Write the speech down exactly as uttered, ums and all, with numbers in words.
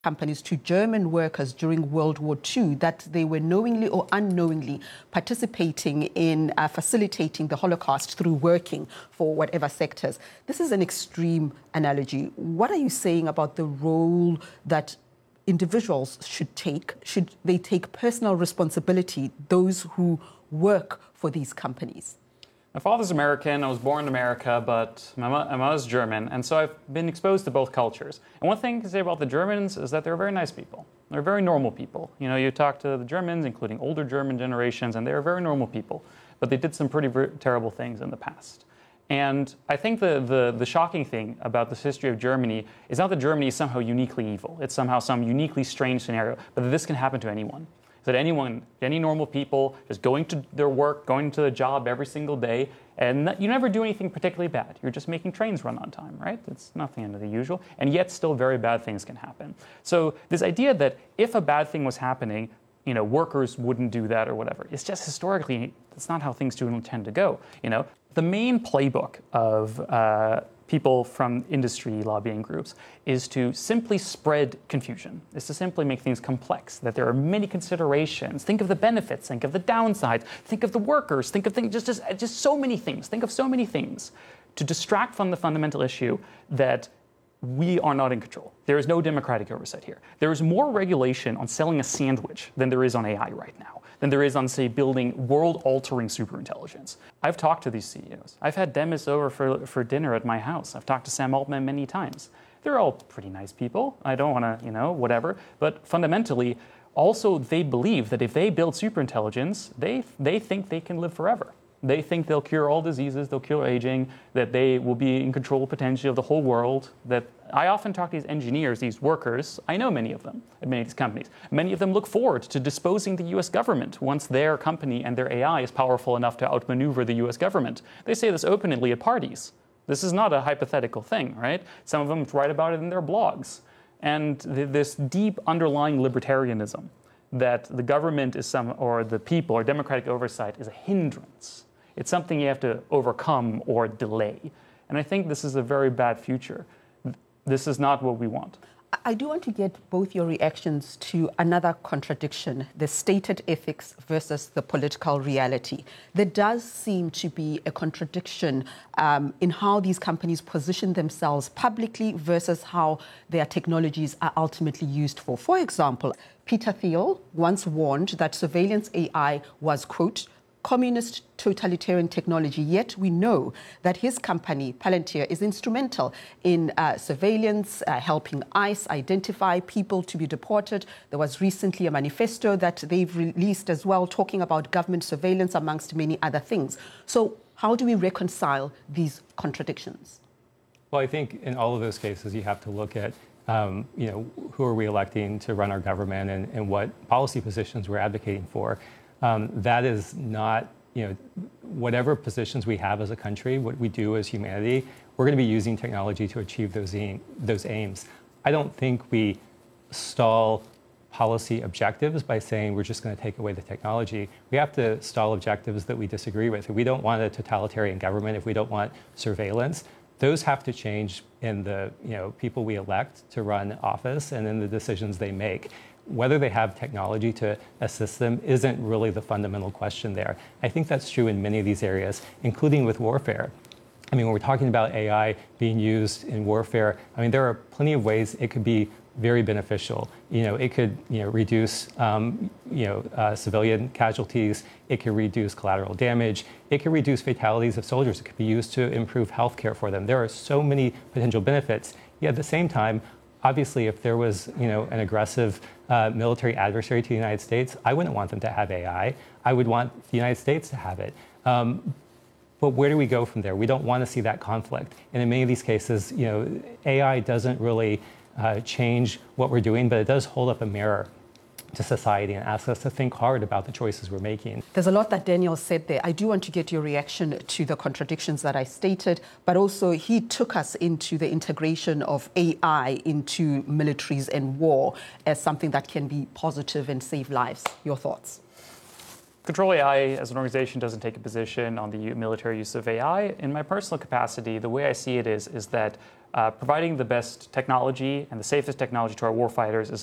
companies to German workers during World War Two that they were knowingly or unknowingly participating in uh, facilitating the Holocaust through working for whatever sectors. This is an extreme analogy. What are you saying about the role that individuals should take? Should they take personal responsibility, those who work for these companies? My father's American, I was born in America, but my, mo- my mother's German, and so I've been exposed to both cultures. And one thing to say about the Germans is that they're very nice people. They're very normal people. You know, you talk to the Germans, including older German generations, and they're very normal people. But they did some pretty ver- terrible things in the past. And I think the, the, the shocking thing about this history of Germany is not that Germany is somehow uniquely evil. It's somehow some uniquely strange scenario, but that this can happen to anyone. That anyone, any normal people, just going to their work, going to the job every single day, and you never do anything particularly bad. You're just making trains run on time, right? It's nothing out of the usual, and yet still very bad things can happen. So this idea that if a bad thing was happening, you know, workers wouldn't do that or whatever, it's just historically, that's not how things do tend to go, you know? The main playbook of uh, people from industry lobbying groups is to simply spread confusion, is to simply make things complex, that there are many considerations. Think of the benefits, think of the downsides, think of the workers, think of things, just, just, just so many things, think of so many things to distract from the fundamental issue that we are not in control. There is no democratic oversight here. There is more regulation on selling a sandwich than there is on A I right now, than there is on, say, building world-altering superintelligence. I've talked to these C E Os. I've had Demis over for, for dinner at my house. I've talked to Sam Altman many times. They're all pretty nice people. I don't want to, you know, whatever. But fundamentally, also they believe that if they build superintelligence, they, they think they can live forever. They think they'll cure all diseases, they'll cure aging, that they will be in control potentially of the whole world. That I often talk to these engineers, these workers, I know many of them at many of these companies. Many of them look forward to disposing the U S government once their company and their A I is powerful enough to outmaneuver the U S government. They say this openly at parties. This is not a hypothetical thing, right? Some of them write about it in their blogs. And th- this deep underlying libertarianism that the government is some, or the people, or democratic oversight is a hindrance. It's something you have to overcome or delay. And I think this is a very bad future. This is not what we want. I do want to get both your reactions to another contradiction, the stated ethics versus the political reality. There does seem to be a contradiction um, in how these companies position themselves publicly versus how their technologies are ultimately used for. For example, Peter Thiel once warned that surveillance A I was, quote, communist totalitarian technology, yet we know that his company, Palantir, is instrumental in uh, surveillance, uh, helping ICE identify people to be deported. There was recently a manifesto that they've released as well, talking about government surveillance, amongst many other things. So how do we reconcile these contradictions? Well, I think in all of those cases, you have to look at Um, you know, who are we electing to run our government and, and what policy positions we're advocating for. Um, that is not, you know, whatever positions we have as a country, what we do as humanity, we're going to be using technology to achieve those, aim, those aims. I don't think we stall policy objectives by saying we're just going to take away the technology. We have to stall objectives that we disagree with. If we don't want a totalitarian government, if we don't want surveillance, those have to change in the, you know, people we elect to run office and in the decisions they make. Whether they have technology to assist them isn't really the fundamental question there. I think that's true in many of these areas, including with warfare. I mean, when we're talking about A I being used in warfare, I mean, there are plenty of ways it could be very beneficial. You know, it could, you know, reduce, um, you know, uh, civilian casualties. It could reduce collateral damage. It could reduce fatalities of soldiers. It could be used to improve healthcare for them. There are so many potential benefits. Yet at the same time, obviously, if there was, you know, an aggressive uh, military adversary to the United States, I wouldn't want them to have A I. I would want the United States to have it. Um, but where do we go from there? We don't want to see that conflict. And in many of these cases, you know, A I doesn't really uh, change what we're doing, but it does hold up a mirror to society and ask us to think hard about the choices we're making. There's a lot that Daniel said there. I do want to get your reaction to the contradictions that I stated, but also he took us into the integration of A I into militaries and war as something that can be positive and save lives. Your thoughts? Control A I as an organization doesn't take a position on the military use of A I. In my personal capacity, the way I see it is, is that uh, providing the best technology and the safest technology to our warfighters is